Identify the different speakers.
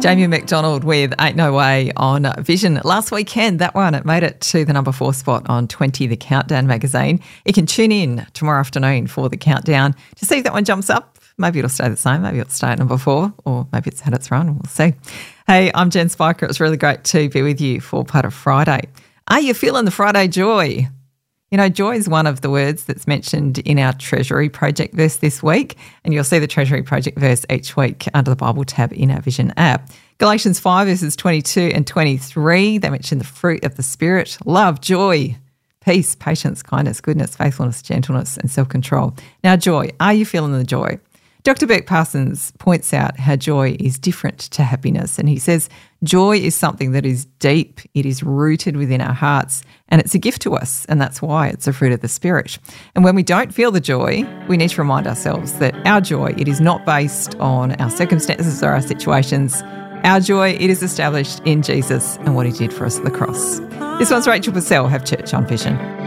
Speaker 1: Jamie McDonald with Ain't No Way on Vision. Last weekend, that one, it made it to the number 4 spot on 20, the Countdown magazine. You can tune in tomorrow afternoon for the countdown to see if that one jumps up. Maybe it'll stay the same. Maybe it'll stay at number 4, or maybe it's had its run. We'll see. Hey, I'm Jen Spiker. It's really great to be with you for part of Friday. Are you feeling the Friday joy? You know, joy is one of the words that's mentioned in our Treasury Project verse this week, and you'll see the Treasury Project verse each week under the Bible tab in our Vision app. Galatians 5 verses 22 and 23, they mention the fruit of the Spirit: love, joy, peace, patience, kindness, goodness, faithfulness, gentleness, and self-control. Now, joy. Are you feeling the joy? Dr. Beck Parsons points out how joy is different to happiness, and he says joy is something that is deep, it is rooted within our hearts, and it's a gift to us, and that's why it's a fruit of the Spirit. And when we don't feel the joy, we need to remind ourselves that our joy, it is not based on our circumstances or our situations. Our joy, it is established in Jesus and what he did for us at the cross. This one's Rachel Purcell, Have Church on Vision.